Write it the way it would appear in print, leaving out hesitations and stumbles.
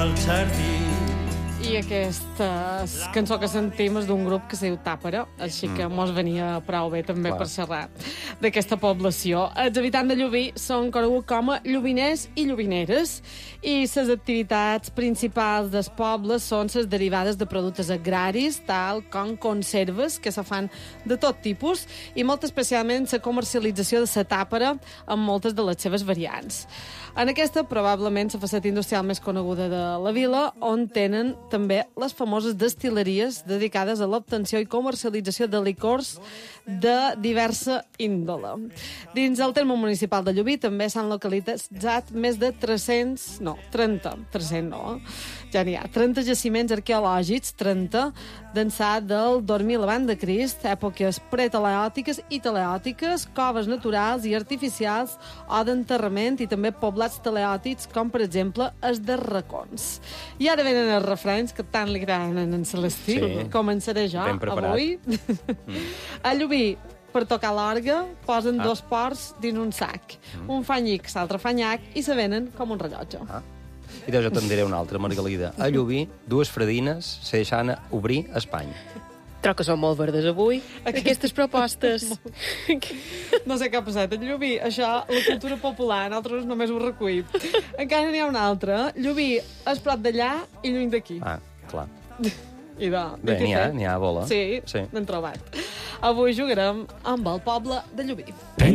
I aquesta cançó que sentim és d'un grup que es diu Tàpera, així que mos venia prou bé també per xerrar d'aquesta població. Els habitants de Llubí són coneguts com a llubiners i llubineres i les activitats principals del poble són les derivades de productes agraris, tal com conserves, que se fan de tot tipus, i molt especialment la comercialització de la tàpera amb moltes de les seves variants. En aquesta, probablement, la faceta industrial més coneguda de la vila, on tenen també les famoses destil·leries dedicades a l'obtenció i comercialització de licors de diversa índole. Dins el terme municipal de Llubí també s'han localitzat més de 30 jaciments arqueològics, 30, d'ençà del 2000 abans de Crist, èpoques preteleòtiques i teleòtiques, coves naturals i artificials o d'enterrament i també poblats teleòtics, com per exemple els de racons. I ara venen els refrenys que tant li agraden en Celestí. Sí. Començaré jo, Ben preparat. avui. A Llubí, per tocar l'orgue, posen dos porcs dins un sac. Un fa nyic, l'altre fa nyac, i se venen com un rellotge. I jo te'n diré una altra, Margalida. A Llubí, dues fredines se deixaven obrir a Espanya. Troc que són molt verdes avui, aquestes propostes. No sé què ha passat. A Llubí, això, la cultura popular, nosaltres només ho recuïm. Encara n'hi ha una altra. Llubí és prop d'allà i lluny d'aquí. Clar. I Bé, n'hi ha, bola. Sí, n'hem trobat. Avui jugarem amb el poble de Llubí.